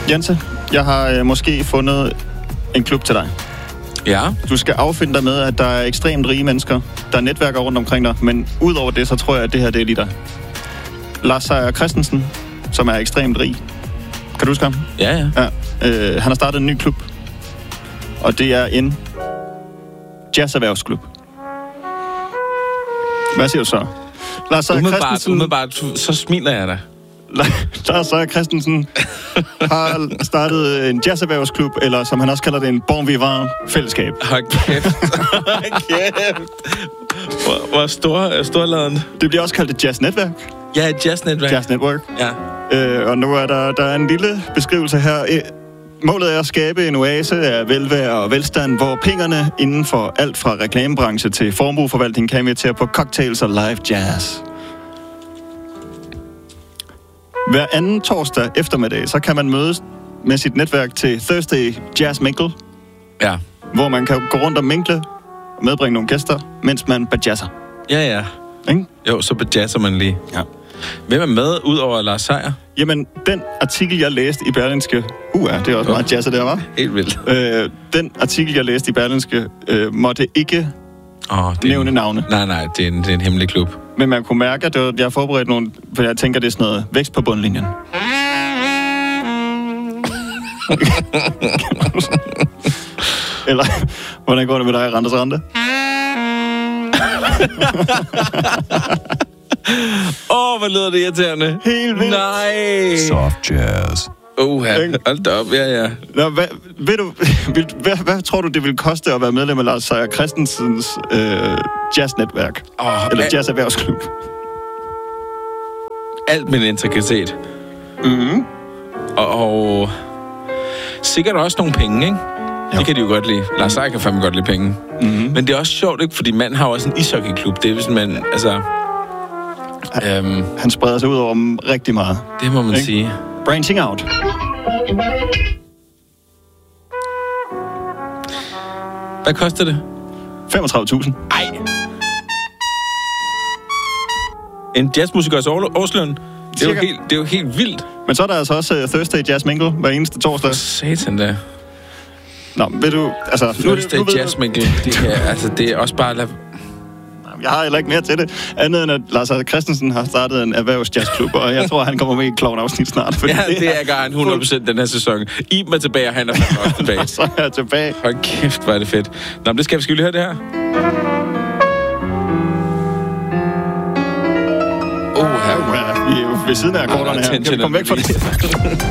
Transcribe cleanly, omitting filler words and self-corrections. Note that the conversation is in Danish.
Jense, jeg har måske fundet en klub til dig. Ja. Du skal affinde dig med, at der er ekstremt rige mennesker, der netværker rundt omkring dig, men udover det, så tror jeg, at det her, det er lige dig. Lars Seier Christensen, som er ekstremt rig. Kan du huske ham? Ja. Han har startet en ny klub, og det er en jazzerhvervsklub. Hvad siger du så? Lars Seier Christensen... Umiddelbart, så smiler jeg da. Lars Seier Christensen har startet en jazzerhvervsklub, eller som han også kalder det, en bon vivant fællesskab. Hold kæft. Hvor storladen. Det bliver også kaldt et jazznetværk. Ja, et jazznetværk. Jazznetwork. Ja. Og nu er der er en lille beskrivelse her. Målet er at skabe en oase af velvære og velstand, hvor pengene inden for alt fra reklamebranche til formueforvaltning kan invitere på cocktails og live jazz. Hver anden torsdag eftermiddag, så kan man mødes med sit netværk til Thursday Jazz Mingle. Ja. Hvor man kan gå rundt og minkle og medbringe nogle gæster, mens man bajazzer. Ja. Ikke? Jo, så bajazzer man lige. Ja. Hvem er med, ud over Lars Seier? Jamen, den artikel, jeg læste i Berlingske... det er også meget jazzer der, var. Helt vildt. Den artikel, jeg læste i Berlingske, måtte ikke nævne navne. Nej, det er en hemmelig klub. Men man kunne mærke, at jeg har forberedt nogle... For jeg tænker, det er sådan noget vækst på bundlinjen. Eller, hvordan går det med dig, Randers Rande? Hvor lyder det irriterende. Helt vildt. Nej. Soft jazz. Hold da op, ja. Nå, hvad tror du, det vil koste at være medlem af Lars Seier Christensens jazznetværk? Eller jazzerhvervsklub? Alt med integritet. Mhm. Og sikkert også nogle penge, ikke? Jo. Det kan de jo godt lide. Lars Seier kan fandme godt lide penge. Mm-hmm. Men det er også sjovt, ikke? Fordi manden har også en ishockeyklub. Det er sådan, man, altså... Han spreder sig ud over rigtig meget. Det må man sige. Branching out. Hvad koster det? 35.000. Ej. En jazzmusikers årsløn. Det er jo helt vildt. Men så er der altså også Thursday Jazz Mingle hver eneste torsdag. Satan da. Nå, ved du... Altså, Thursday Jazz Mingle, det er også bare... Jeg har heller ikke mere til det, andet end at Lars Seier Christensen har startet en erhvervsjazzklub, og jeg tror, han kommer med i et klovn-afsnit snart. Ja, det er garant 100% den her sæson. Iben er tilbage, og han er fandme også tilbage. Så er jeg tilbage. Hold kæft, hvor er det fedt. Nå, men det skal vi lige høre det her. Vi er jo ved siden af akkorderne her. Kan vi komme væk fra det?